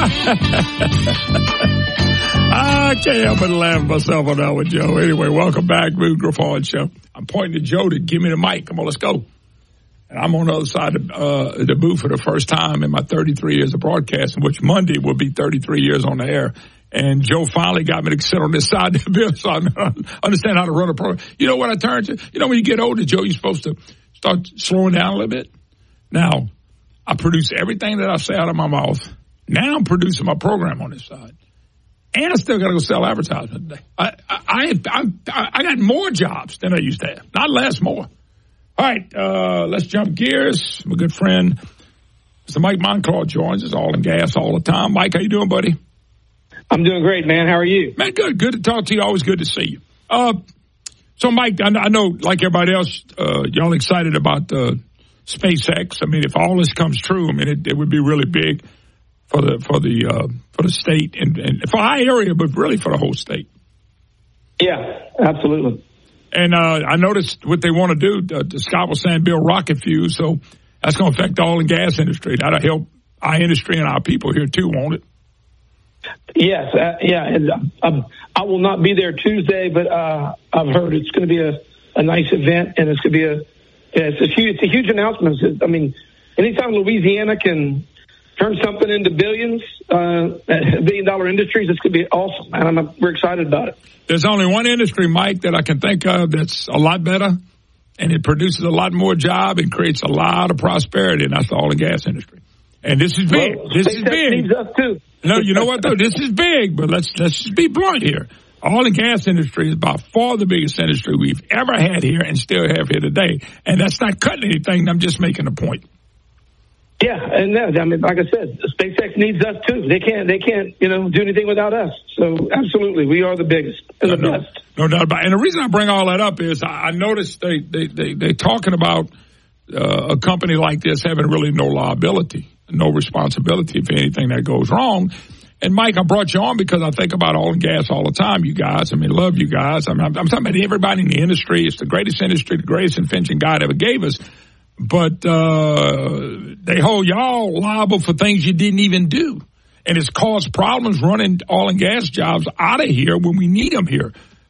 I can't help but laugh myself on that one, Joe. Anyway, welcome back, Rude Griffon Show. I'm pointing to Joe to give me the mic. Come on, let's go. And I'm on the other side of the booth for the first time in my 33 years of broadcasting, which Monday will be 33 years on the air. And Joe finally got me to sit on this side of the bill so I understand how to run a program. You know what I turned to? You know, when you get older, Joe, you're supposed to start slowing down a little bit. Now, I produce everything that I say out of my mouth. Now I'm producing my program on this side. And I still got to go sell advertisement today. I got more jobs than I used to have. Not less, more. All right, let's jump gears. My good friend, Mr. Mike Monclaw joins us, all in gas all the time. Mike, how you doing, buddy? I'm doing great, man. How are you? Man, good. Good to talk to you. Always good to see you. So, Mike, I know, like everybody else, y'all excited about SpaceX. I mean, if all this comes true, I mean, it would be really big for the state and for our area, but really for the whole state. Yeah, absolutely. And I noticed what they want to do. Scott was saying build rocket fuel, so that's going to affect the oil and gas industry. That'll help our industry and our people here too, won't it? Yes, and I will not be there Tuesday, but I've heard it's going to be a nice event, and it's going to be it's a huge announcement. I mean, anytime Louisiana can turn something into billions, billion-dollar industries, it's going to be awesome, and we're excited about it. There's only one industry, Mike, that I can think of that's a lot better, and it produces a lot more job and creates a lot of prosperity, and that's the oil and gas industry. And this is big. Well, this is big. Needs us too. No, you know what though? This is big, but let's just be blunt here. Oil and gas industry is by far the biggest industry we've ever had here and still have here today. And that's not cutting anything. I'm just making a point. Yeah, and I mean, like I said, SpaceX needs us too. They can't, do anything without us. So absolutely, we are the biggest and the best. No doubt about it. And the reason I bring all that up is I noticed they talking about a company like this having really no liability, no responsibility for anything that goes wrong. And Mike, I brought you on because I think about oil and gas all the time, you guys. I mean, love you guys. I mean, I'm talking about everybody in the industry. It's the greatest industry, the greatest invention God ever gave us. But they hold y'all liable for things you didn't even do. And it's caused problems running oil and gas jobs out of here when we need them here.